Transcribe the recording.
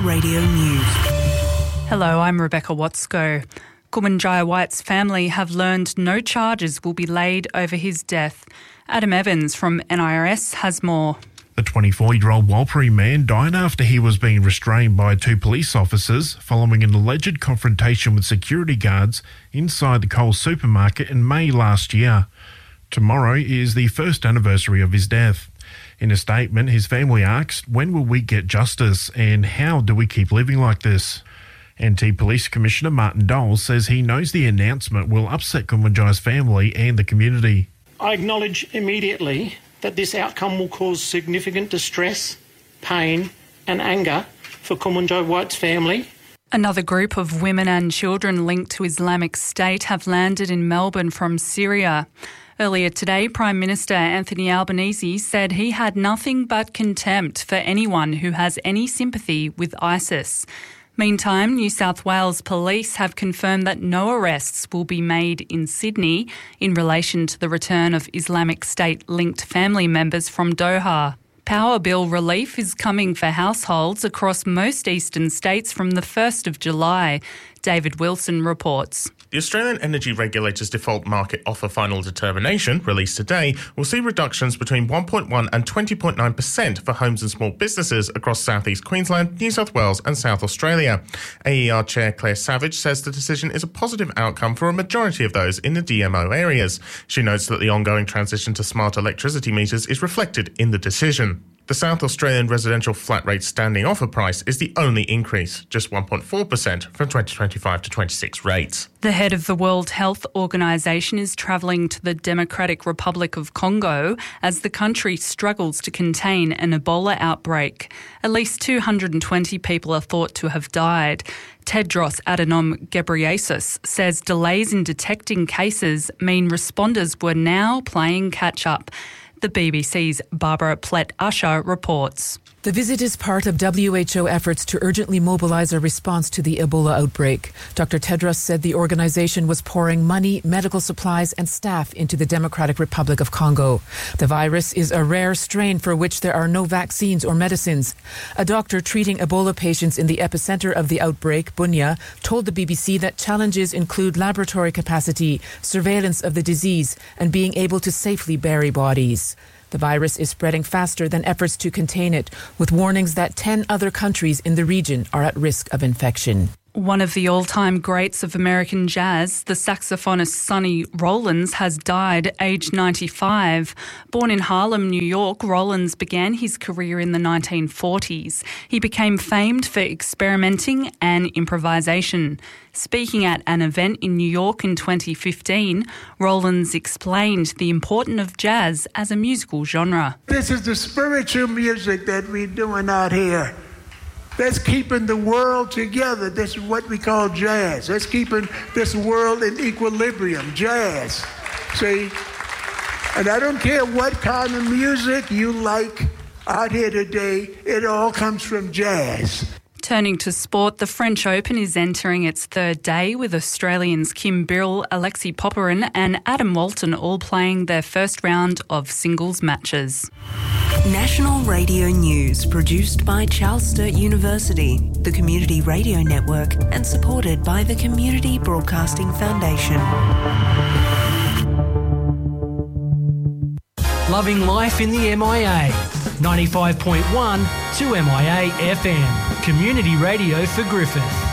Radio News. Hello, I'm Rebecca Watsko. Kumanjaya White's family have learned no charges will be laid over his death. Adam Evans from NIRS has more. The 24-year-old Warlpiri man died after he was being restrained by two police officers following an alleged confrontation with security guards inside the Coles supermarket in May last year. Tomorrow is the first anniversary of his death. In a statement, his family asked, "When will we get justice and how do we keep living like this?" NT Police Commissioner Martin Doles says he knows the announcement will upset Kumanjaya's family and the community. I acknowledge immediately that this outcome will cause significant distress, pain and anger for Kumanjaya White's family. Another group of women and children linked to Islamic State have landed in Melbourne from Syria. Earlier today, Prime Minister Anthony Albanese said he had nothing but contempt for anyone who has any sympathy with ISIS. Meantime, New South Wales Police have confirmed that no arrests will be made in Sydney in relation to the return of Islamic State-linked family members from Doha. Power bill relief is coming for households across most eastern states from the 1st of July. David Wilson reports. The Australian Energy Regulator's default market offer final determination, released today, will see reductions between 1.1 and 20.9% for homes and small businesses across South East Queensland, New South Wales and South Australia. AER Chair Claire Savage says the decision is a positive outcome for a majority of those in the DMO areas. She notes that the ongoing transition to smart electricity meters is reflected in the decision. The South Australian residential flat rate standing offer price is the only increase, just 1.4% from 2025 to 26 rates. The head of the World Health Organization is travelling to the Democratic Republic of Congo as the country struggles to contain an Ebola outbreak. At least 220 people are thought to have died. Tedros Adhanom Ghebreyesus says delays in detecting cases mean responders were now playing catch-up. The BBC's Barbara Plett-Usher reports. The visit is part of WHO efforts to urgently mobilise a response to the Ebola outbreak. Dr. Tedros said the organisation was pouring money, medical supplies and staff into the Democratic Republic of Congo. The virus is a rare strain for which there are no vaccines or medicines. A doctor treating Ebola patients in the epicentre of the outbreak, Bunia, told the BBC that challenges include laboratory capacity, surveillance of the disease and being able to safely bury bodies. The virus is spreading faster than efforts to contain it, with warnings that 10 other countries in the region are at risk of infection. One of the all-time greats of American jazz, the saxophonist Sonny Rollins, has died aged 95. Born in Harlem, New York, Rollins began his career in the 1940s. He became famed for experimenting and improvisation. Speaking at an event in New York in 2015, Rollins explained the importance of jazz as a musical genre. This is the spiritual music that we're doing out here. That's keeping the world together. This is what we call jazz. That's keeping this world in equilibrium, jazz. See? And I don't care what kind of music you like out here today, it all comes from jazz. Turning to sport, the French Open is entering its third day with Australians Kim Birrell, Alexei Popyrin and Adam Walton all playing their first round of singles matches. National Radio News, produced by Charles Sturt University, the Community Radio Network, and supported by the Community Broadcasting Foundation. Loving life in the MIA. 95.1 2MIA FM. Community radio for Griffith.